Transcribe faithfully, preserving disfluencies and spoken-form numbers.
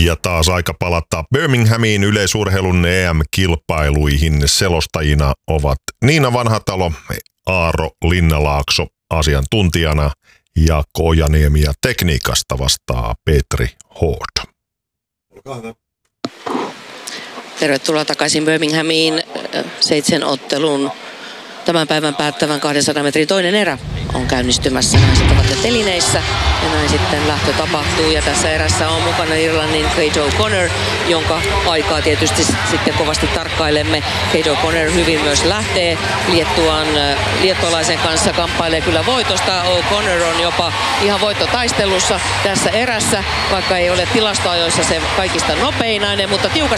Ja taas aika palata Birminghamiin yleisurheilun E M-kilpailuihin. Selostajina ovat Niina Vanhatalo, Aaro Linnalaakso asiantuntijana ja Ojaniemi ja tekniikasta vastaa Petri Hood. Olkaa hyvä. Tervetuloa takaisin Birminghamiin. Seitsemän ottelun tämän päivän päättävän kahdensadan metrin toinen erä on käynnistymässä. Naiset ovat jo telineissä ja näin sitten lähtö tapahtuu. Ja tässä erässä on mukana Irlannin Kate O'Connor, jonka aikaa tietysti sitten kovasti tarkkailemme. Kate O'Connor hyvin myös lähtee Liettuan, liettualaisen kanssa, kamppailee kyllä voitosta. O'Connor on jopa ihan voittotaistelussa tässä erässä, vaikka ei ole tilastoajoissa se kaikista nopeinainen, mutta tiukasti